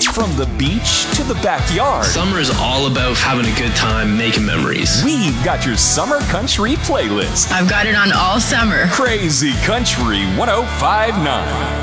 From the beach to the backyard, Summer is all about having a good time, making memories. we've got your summer country playlist. I've got it on all summer. Crazy Country 1059.